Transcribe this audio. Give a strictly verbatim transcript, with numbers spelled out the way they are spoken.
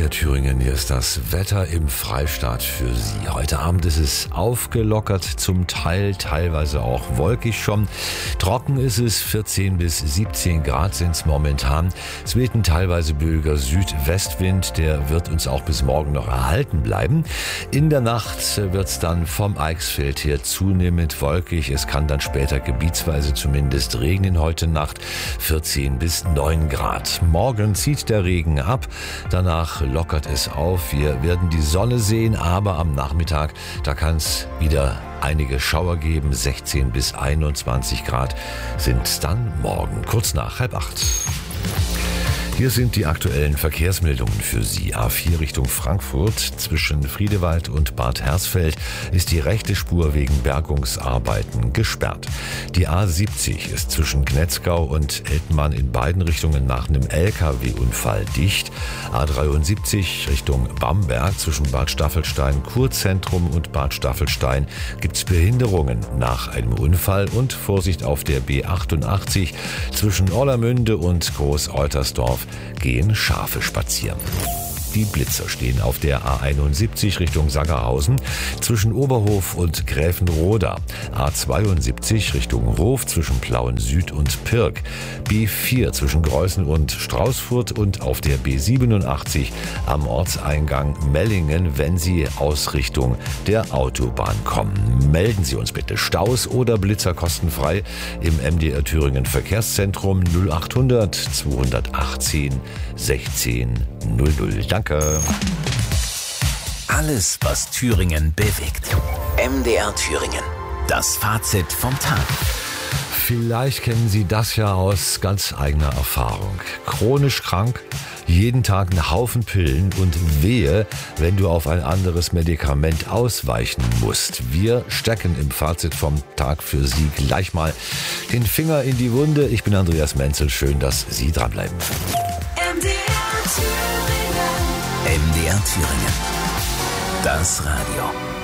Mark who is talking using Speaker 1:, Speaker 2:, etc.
Speaker 1: R Thüringen. Hier ist das Wetter im Freistaat für Sie. Heute Abend ist es aufgelockert, zum Teil teilweise auch wolkig schon. Trocken ist es, vierzehn bis siebzehn Grad sind es momentan. Es weht ein teilweise böiger Südwestwind, der wird uns auch bis morgen noch erhalten bleiben. In der Nacht wird es dann vom Eichsfeld her zunehmend wolkig. Es kann dann später gebietsweise zumindest regnen heute Nacht, vierzehn bis neun Grad. Morgen zieht der Regen ab, danach lockert es auf. Wir werden die Sonne sehen, aber am Nachmittag, da kann es wieder einige Schauer geben. sechzehn bis einundzwanzig Grad sind es dann morgen, kurz nach halb acht. Hier sind die aktuellen Verkehrsmeldungen für Sie. A vier Richtung Frankfurt zwischen Friedewald und Bad Hersfeld ist die rechte Spur wegen Bergungsarbeiten gesperrt. Die A siebzig ist zwischen Knetzgau und Eltmann in beiden Richtungen nach einem L K W-Unfall dicht. A dreiundsiebzig Richtung Bamberg zwischen Bad Staffelstein Kurzentrum und Bad Staffelstein gibt es Behinderungen nach einem Unfall und Vorsicht auf der B achtundachtzig zwischen Orlamünde und Groß-Eutersdorf gehen Schafe spazieren. Die Blitzer stehen auf der A einundsiebzig Richtung Sangerhausen zwischen Oberhof und Gräfenroda, A zweiundsiebzig Richtung Hof zwischen Plauen Süd und Pirk, B vier zwischen Greußen und Straußfurt und auf der B siebenundachtzig am Ortseingang Mellingen, wenn Sie aus Richtung der Autobahn kommen. Melden Sie uns bitte Staus oder Blitzer kostenfrei im M D R Thüringen Verkehrszentrum null achthundert zweihundertachtzehn sechzehn null null. Danke.
Speaker 2: Alles, was Thüringen bewegt. M D R Thüringen. Das Fazit vom Tag.
Speaker 1: Vielleicht kennen Sie das ja aus ganz eigener Erfahrung. Chronisch krank, jeden Tag einen Haufen Pillen und wehe, wenn du auf ein anderes Medikament ausweichen musst. Wir stecken im Fazit vom Tag für Sie gleich mal den Finger in die Wunde. Ich bin Andreas Menzel, schön, dass Sie dranbleiben.
Speaker 3: M D R Thüringen.
Speaker 2: M D R Thüringen. Das Radio.